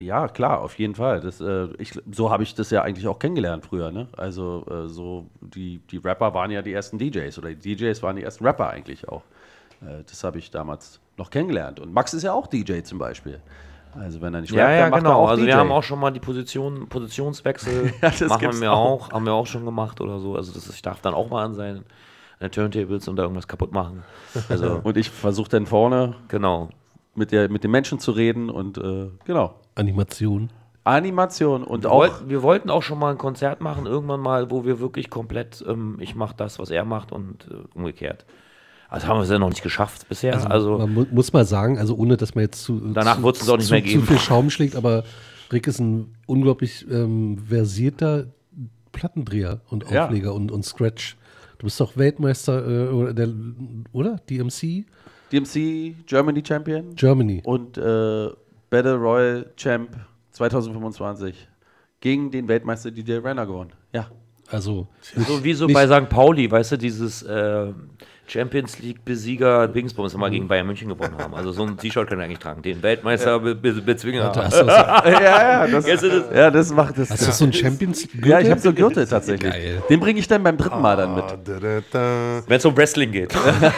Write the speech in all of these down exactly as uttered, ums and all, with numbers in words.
Ja, klar, auf jeden Fall. Das, äh, ich, so habe ich das ja eigentlich auch kennengelernt früher. Ne? Also äh, so die, die Rapper waren ja die ersten D Js oder die D Js waren die ersten Rapper eigentlich auch. Äh, das habe ich damals noch kennengelernt. Und Max ist ja auch D J zum Beispiel. Also wenn er nicht Ja, rappt, ja, dann macht er genau. auch Also wir D J. haben auch schon mal die Position, Positionswechsel Ja, das machen gibt's wir auch. auch, haben wir auch schon gemacht oder so. Also das, ich darf dann auch mal an seinen äh, Turntables und da irgendwas kaputt machen. Also Und ich versuche dann vorne genau. mit, der, mit den Menschen zu reden und äh, genau. Animation. Animation und Wir, auch. wollt, wir wollten auch schon mal ein Konzert machen, irgendwann mal, wo wir wirklich komplett, ähm, ich mache das, was er macht und äh, umgekehrt. Also haben wir es ja noch nicht geschafft bisher. Also, Also, man mu muss mal sagen, also ohne dass man jetzt zu, Danach zu, wird's es auch nicht zu, mehr geben. zu viel Schaum schlägt, aber Rick ist ein unglaublich ähm, versierter Plattendreher und Ja. Aufleger und, und Scratch. Du bist doch Weltmeister, äh, oder, der, oder? D M C? D M C Germany Champion Germany. und äh, Battle Royal Champ zwanzig fünfundzwanzig gegen den Weltmeister D J Renner gewonnen. Ja. Also, so wie so nicht- bei Sankt Pauli, weißt du, dieses äh, Champions League-Besieger Dingsbums immer gegen Bayern München gewonnen haben. Also so ein T-Shirt können wir eigentlich tragen. Den Weltmeister be be bezwingen. Warte, hast, du das, ja, ja, das, Kennst du das? ja, das macht das. hast du so ein Champions Ja, ich habe so einen Gürtel tatsächlich. Geil. Den bringe ich dann beim dritten Mal dann mit. Ah, da, da, da. Wenn es um Wrestling geht.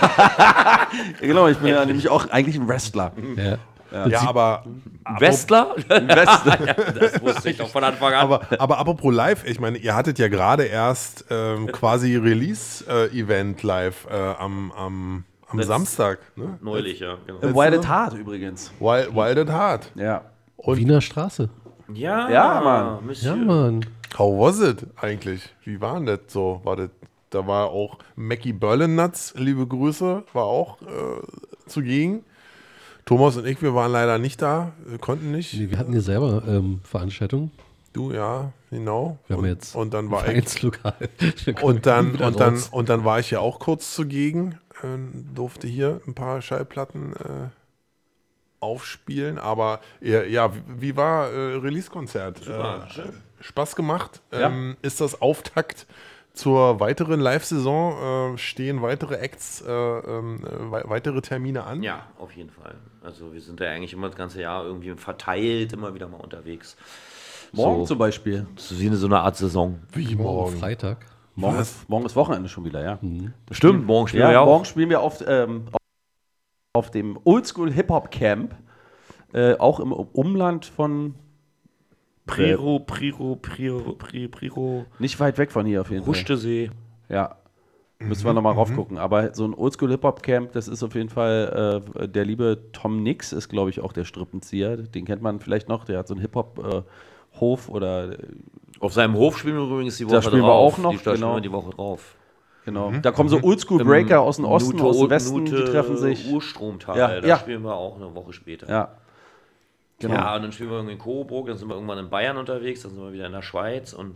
Genau, ich bin ja nämlich auch eigentlich ein Wrestler. Ja. Ja, aber, Wrestler? Wrestler. Das wusste ich doch von Anfang an. aber, aber apropos live, ich meine, ihr hattet ja gerade erst ähm, quasi Release-Event live äh, am, am, am Letzt- Samstag. Ne? Neulich, ja. Genau. Im Wild at Heart übrigens. Wild, Wild at Heart. Ja. Wiener Straße. Ja, Ja, Mann. Monsieur. Ja, Mann. How was it eigentlich? Wie war denn das so? War das, da war auch Mackie Berlin-Nuts, liebe Grüße, war auch äh, zugegen. Thomas und ich, wir waren leider nicht da, wir konnten nicht. Nee, wir hatten hier selber ähm, Veranstaltungen. Du, ja, genau. Wir haben und, jetzt und dann war ich, Vereinslokal. Wir kommen und dann, wieder und dann, raus. und dann war ich ja auch kurz zugegen, äh, durfte hier ein paar Schallplatten äh, aufspielen, aber ja, ja wie, wie war äh, Release-Konzert? Super, Äh, schön. Spaß gemacht. Ja. Ähm, ist das Auftakt zur weiteren Live-Saison? Äh, stehen weitere Acts, äh, ähm, äh, wei- weitere Termine an? Ja, auf jeden Fall. Also wir sind ja eigentlich immer das ganze Jahr irgendwie verteilt, immer wieder mal unterwegs. Morgen so, zum Beispiel. so wie eine, so eine Art Saison. Wie Morgen morgen? Freitag. Morgen ist, morgen ist Wochenende schon wieder, ja. Stimmt, morgen spielen Ja, wir ja auch. morgen spielen wir auf, ähm, auf dem Oldschool Hip-Hop Camp, äh, auch im Umland von, Priro, Priro, Priro, Priro, Priro, nicht weit weg von hier auf jeden Fall. Ruschtesee. Ja, müssen wir nochmal raufgucken. Aber so ein Oldschool Hip-Hop Camp, das ist auf jeden Fall, äh, der liebe Tom Nix ist, glaube ich, auch der Strippenzieher. Den kennt man vielleicht noch, der hat so einen Hip-Hop-Hof oder, äh, Auf seinem Hof spielen wir übrigens die Woche Da spielen wir drauf. auch noch, die, da genau. spielen wir die Woche drauf. genau. Da kommen so Oldschool Breaker aus dem Osten, Nute- aus dem Westen, Nute die treffen sich. Urstromtal, Ja, da ja. spielen wir auch eine Woche später. Ja, genau. Ja, und dann spielen wir irgendwie in Coburg, dann sind wir irgendwann in Bayern unterwegs, dann sind wir wieder in der Schweiz und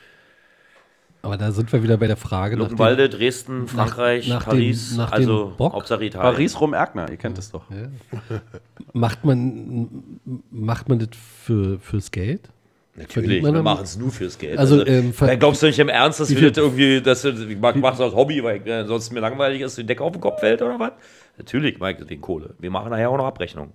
Aber da sind wir wieder bei der Frage nach dem, Luckenwalde, Dresden, Frankreich, nach dem- Paris, nach dem also Bock? Hauptsache Italien. Paris rum Erkner, ihr kennt es doch. macht man macht man das für, fürs Geld? Natürlich, Verdient man wir dann- machen es nur fürs Geld. Also, ähm, ver- da glaubst du nicht im Ernst, dass Wie wir viel- das irgendwie, dass du, ich mach, mach das als Hobby, weil äh, sonst mir langweilig ist, die Decke auf den Kopf fällt oder was? Natürlich, Mike, wegen Kohle. Wir machen nachher auch noch Abrechnung.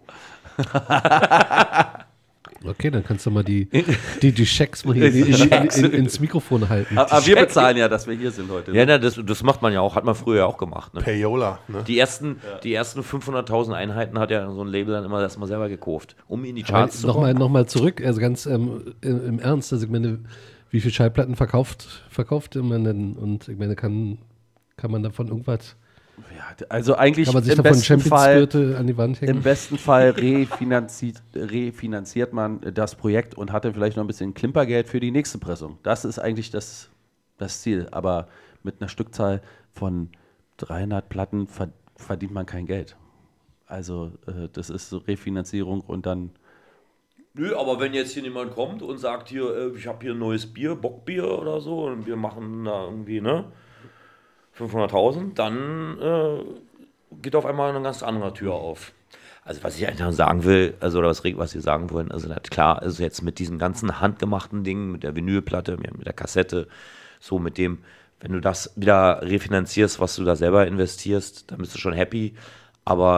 Okay, dann kannst du mal die, die, die Schecks mal hier in, in, in, ins Mikrofon halten. Aber wir bezahlen ja, dass wir hier sind heute. Ja, na, das, das macht man ja auch, hat man früher ja auch gemacht. Ne? Payola, ne? Die ersten, die ersten fünfhunderttausend Einheiten hat ja so ein Label dann immer erstmal selber gekauft, um in die Charts zu Nochmal kommen. noch mal zurück, also ganz ähm, im im Ernst, also ich meine, wie viele Schallplatten verkauft, verkauft man denn? Und ich meine, kann, kann man davon irgendwas, Ja, also eigentlich kann man sich im davon besten Fall, Champions-Gürtel an die Wand hängen? im besten Fall refinanziert, refinanziert man das Projekt und hat dann vielleicht noch ein bisschen Klimpergeld für die nächste Pressung. Das ist eigentlich das, das Ziel. Aber mit einer Stückzahl von dreihundert Platten ver- verdient man kein Geld. Also äh, das ist so Refinanzierung und dann Nö, aber wenn jetzt hier jemand kommt und sagt, hier, äh, ich habe hier ein neues Bier, Bockbier oder so, und wir machen da irgendwie, ne, fünfhunderttausend, dann äh, geht auf einmal eine ganz andere Tür auf. Also was ich einfach sagen will, also oder was, was Sie sagen wollen, also na klar, also jetzt mit diesen ganzen handgemachten Dingen, mit der Vinylplatte, mit der Kassette, so mit dem, wenn du das wieder refinanzierst, was du da selber investierst, dann bist du schon happy, aber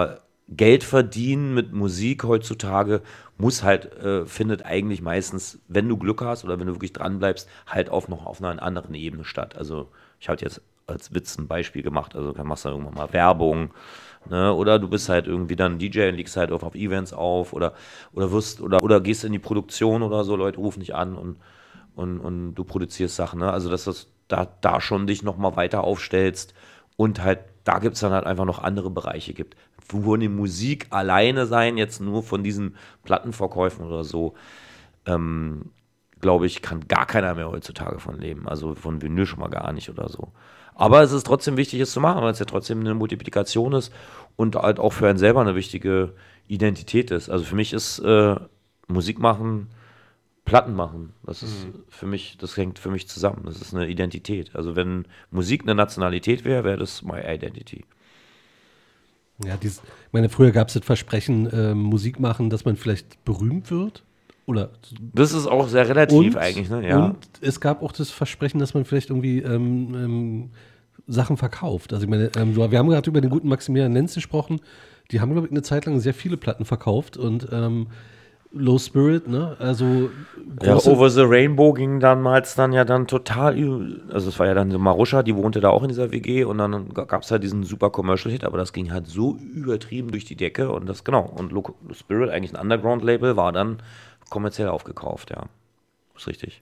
Geld verdienen mit Musik heutzutage muss halt, äh, findet eigentlich meistens, wenn du Glück hast oder wenn du wirklich dran bleibst, halt auf noch auf einer anderen Ebene statt. Also ich habe jetzt als Witz ein Beispiel gemacht, also dann machst du irgendwann mal Werbung, ne? Oder du bist halt irgendwie dann D J und legst halt auf, auf Events auf oder, oder wirst oder, oder gehst in die Produktion oder so, Leute rufen dich an und, und, und du produzierst Sachen, ne? Also dass du da, da schon dich nochmal weiter aufstellst und halt da gibt es dann halt einfach noch andere Bereiche gibt. Wo die Musik alleine sein, jetzt nur von diesen Plattenverkäufen oder so, ähm, glaube ich, kann gar keiner mehr heutzutage von leben. Also von Vinyl schon mal gar nicht oder so. Aber es ist trotzdem wichtig, es zu machen, weil es ja trotzdem eine Multiplikation ist und halt auch für einen selber eine wichtige Identität ist. Also für mich ist äh, Musik machen, Platten machen. Das ist mhm. für mich, das hängt für mich zusammen. Das ist eine Identität. Also wenn Musik eine Nationalität wäre, wäre das my identity. Ja, dies, ich meine, früher gab es das Versprechen, äh, Musik machen, dass man vielleicht berühmt wird. Oder das ist auch sehr relativ und, eigentlich, ne? Ja. Und es gab auch das Versprechen, dass man vielleicht irgendwie ähm, ähm, Sachen verkauft. Also ich meine, ähm, wir haben gerade über den guten Maximilian Lenz gesprochen. Die haben, glaube ich, eine Zeit lang sehr viele Platten verkauft und ähm, Low Spirit, ne? Also ja, Over the Rainbow ging damals dann ja dann total, also es war ja dann so Maruscha, die wohnte da auch in dieser W G und dann gab es halt diesen super Commercial-Hit, aber das ging halt so übertrieben durch die Decke und das, genau, und Low Spirit, eigentlich ein Underground-Label, war dann kommerziell aufgekauft, ja. Ist richtig.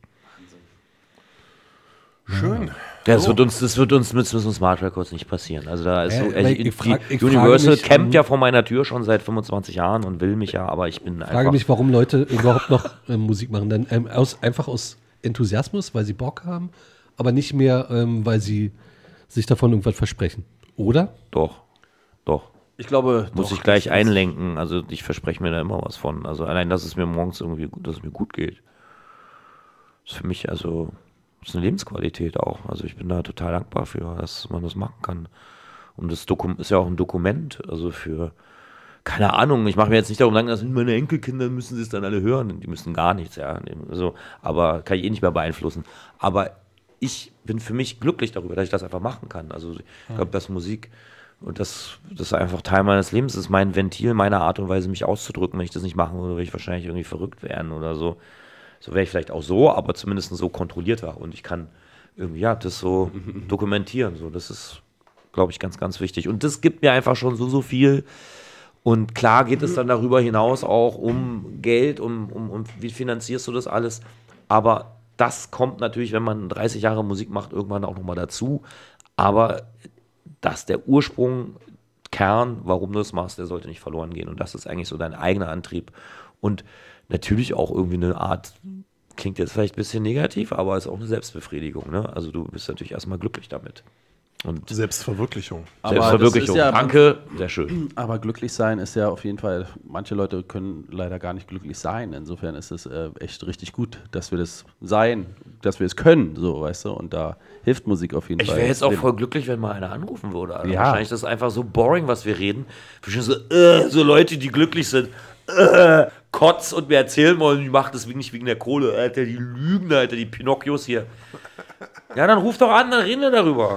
Schön. Ja, das, wird uns, das wird uns mit Smart Records nicht passieren. Also da ist äh, so, also ich, ich frag, ich Universal mich, campt ja vor meiner Tür schon seit fünfundzwanzig Jahren und will mich ja, aber ich bin ich einfach... frage mich, warum Leute überhaupt noch ähm, Musik machen. Dann ähm, aus, einfach aus Enthusiasmus, weil sie Bock haben, aber nicht mehr, ähm, weil sie sich davon irgendwas versprechen. Oder? Doch, doch. Ich glaube, muss doch, ich gleich einlenken. Also ich verspreche mir da immer was von. Also allein, dass es mir morgens irgendwie, dass es mir gut geht, ist für mich also ist eine Lebensqualität auch. Also ich bin da total dankbar für, dass man das machen kann. Und das Dokum ist ja auch ein Dokument, also für keine Ahnung. Ich mache mir jetzt nicht darum Gedanken, dass meine Enkelkinder müssen es dann alle hören. Die müssen gar nichts, ja. Also, aber kann ich eh nicht mehr beeinflussen. Aber ich bin für mich glücklich darüber, dass ich das einfach machen kann. Also ich glaube, dass Musik und das, das ist einfach Teil meines Lebens, das ist mein Ventil, meine Art und Weise, mich auszudrücken. Wenn ich das nicht machen würde, würde ich wahrscheinlich irgendwie verrückt werden oder so. So wäre ich vielleicht auch so, aber zumindest so kontrollierter. Und ich kann irgendwie, ja, das so dokumentieren. So. Das ist, glaube ich, ganz, ganz wichtig. Und das gibt mir einfach schon so, so viel. Und klar geht es dann darüber hinaus auch um Geld, um, um, um wie finanzierst du das alles. Aber das kommt natürlich, wenn man dreißig Jahre Musik macht, irgendwann auch nochmal dazu. Aber dass der Ursprung, Kern, warum du das machst, der sollte nicht verloren gehen. Und das ist eigentlich so dein eigener Antrieb. Und natürlich auch irgendwie eine Art, klingt jetzt vielleicht ein bisschen negativ, aber ist auch eine Selbstbefriedigung. Ne? Also du bist natürlich erstmal glücklich damit. Und Selbstverwirklichung. Aber Selbstverwirklichung. Ja, danke, sehr schön. Aber glücklich sein ist ja auf jeden Fall, manche Leute können leider gar nicht glücklich sein. Insofern ist es äh, echt richtig gut, dass wir das sein, dass wir es können, so, weißt du, und da hilft Musik auf jeden Ich Fall. wäre jetzt auch voll glücklich, wenn mal einer anrufen würde. Also Ja. Wahrscheinlich ist das einfach so boring, was wir reden. Bestimmt so, äh, so Leute, die glücklich sind, äh, Kotz und mir erzählen wollen, die machen das nicht wegen der Kohle. Alter, die Lügen, Alter, die Pinocchios hier. Ja, dann ruf doch an, dann reden wir darüber.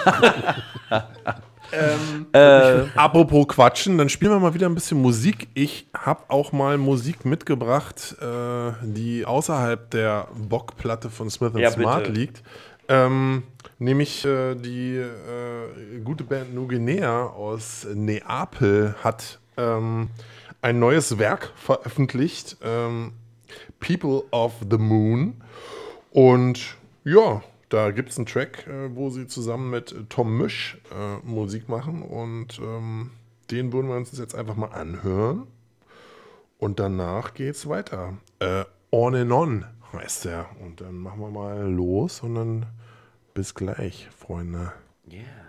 ähm, äh, apropos Quatschen, dann spielen wir mal wieder ein bisschen Musik. Ich habe auch mal Musik mitgebracht, äh, die außerhalb der Bockplatte von Smith and Ja, Smart bitte. liegt. Ähm, nämlich äh, die äh, gute Band Nugenea aus Neapel hat ähm, ein neues Werk veröffentlicht, ähm, People of the Moon. Und ja, da gibt es einen Track, äh, wo sie zusammen mit Tom Misch äh, Musik machen und ähm, den würden wir uns jetzt einfach mal anhören und danach geht's weiter. Äh, On and On heißt der und dann machen wir mal los und dann bis gleich, Freunde. Yeah.